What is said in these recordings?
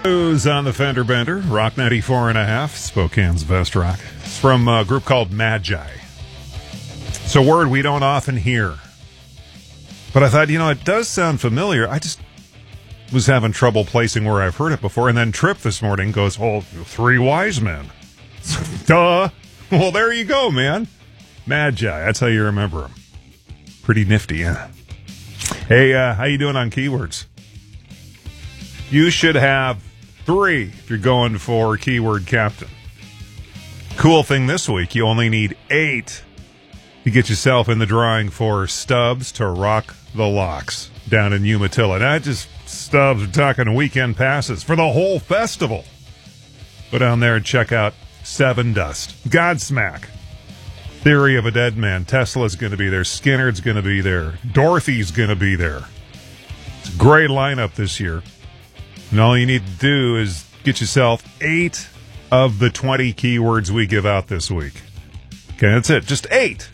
News on the Fender Bender, Rock 94.5, Spokane's best rock. It's from a group called Magi. It's a word we don't often hear. But I thought, it does sound familiar. I just was having trouble placing where I've heard it before. And then Trip this morning goes, Three Wise Men. Duh. Well, there you go, man. Magi. That's how you remember them. Pretty nifty, yeah. Hey, how you doing on keywords? You should have 3 if you're going for keyword captain. Cool thing this week, you only need 8 to get yourself in the drawing for Stubbs to Rock the Locks down in Umatilla. Not just Stubbs, we're talking weekend passes for the whole festival. Go down there and check out Seven Dust, Godsmack, Theory of a Dead Man, Tesla's going to be there, Skinner's going to be there, Dorothy's going to be there. It's a great lineup this year. And all you need to do is get yourself 8 of the 20 keywords we give out this week. Okay, that's it. Just 8.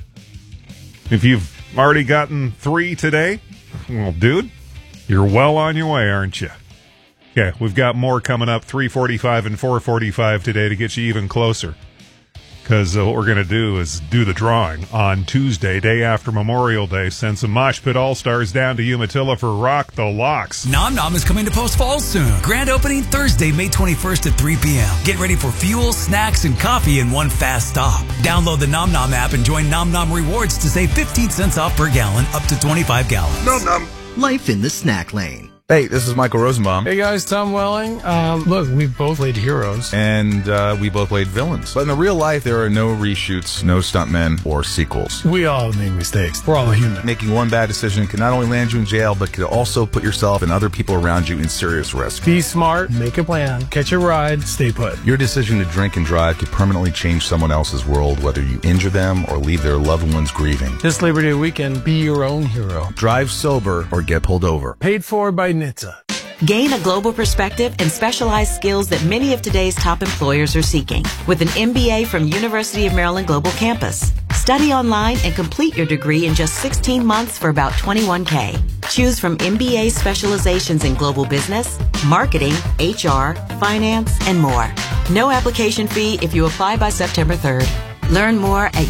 If you've already gotten 3 today, well, dude, you're well on your way, aren't you? Okay, we've got more coming up, 3:45 and 4:45 today to get you even closer. Because what we're going to do is do the drawing on Tuesday, day after Memorial Day. Send some Mosh Pit All-Stars down to Umatilla for Rock the Locks. Nom Nom is coming to Post Falls soon. Grand opening Thursday, May 21st at 3 p.m. Get ready for fuel, snacks, and coffee in one fast stop. Download the Nom Nom app and join Nom Nom Rewards to save 15 cents off per gallon up to 25 gallons. Nom Nom. Life in the snack lane. Hey, this is Michael Rosenbaum. Hey guys, Tom Welling. Look, we both played heroes. And we both played villains. But in the real life, there are no reshoots, no stuntmen, or sequels. We all make mistakes. We're all human. Making one bad decision can not only land you in jail, but can also put yourself and other people around you in serious risk. Be smart, make a plan, catch a ride, stay put. Your decision to drink and drive could permanently change someone else's world, whether you injure them or leave their loved ones grieving. This Labor Day weekend, be your own hero. Drive sober or get pulled over. Paid for by NHTSA. Gain a global perspective and specialized skills that many of today's top employers are seeking with an MBA from University of Maryland Global Campus. Study online and complete your degree in just 16 months for about $21K. Choose from MBA specializations in global business, marketing, HR, finance, and more. No application fee if you apply by September 3rd. Learn more at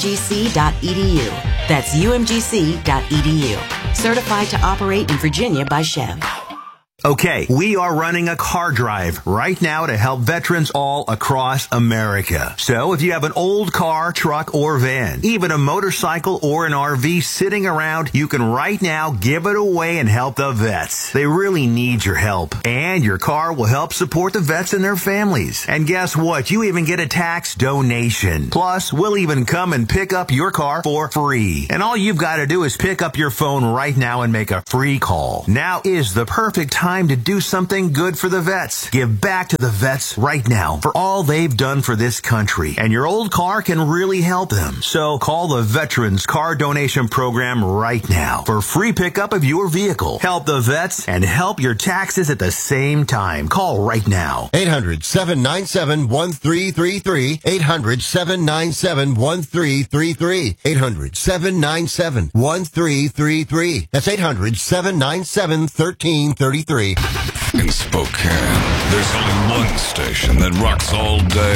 umgc.edu. That's umgc.edu. Certified to operate in Virginia by Chev. Okay, we are running a car drive right now to help veterans all across America. So if you have an old car, truck, or van, even a motorcycle or an RV sitting around, you can right now give it away and help the vets. They really need your help. And your car will help support the vets and their families. And guess what? You even get a tax donation. Plus, we'll even come and pick up your car for free. And all you've got to do is pick up your phone right now and make a free call. Now is the perfect time to do something good for the vets. Give back to the vets right now for all they've done for this country. And your old car can really help them. So call the Veterans Car Donation Program right now for free pickup of your vehicle. Help the vets and help your taxes at the same time. Call right now. 800-797-1333. 800-797-1333. 800-797-1333. That's 800-797-1333. In Spokane, there's only one station that rocks all day.